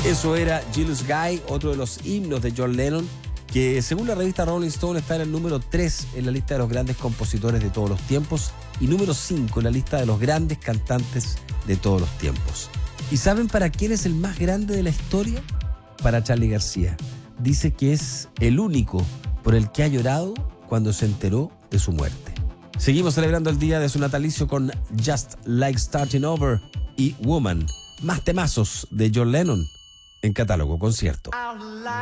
Eso era Jealous Guy, otro de los himnos de John Lennon, que según la revista Rolling Stone está en el número 3 en la lista de los grandes compositores de todos los tiempos y número 5 en la lista de los grandes cantantes de todos los tiempos. ¿Y saben para quién es el más grande de la historia? Para Charly García. Dice que es el único por el que ha llorado cuando se enteró de su muerte. Seguimos celebrando el día de su natalicio con Just Like Starting Over y Woman, más temazos de John Lennon en Catálogo Concierto.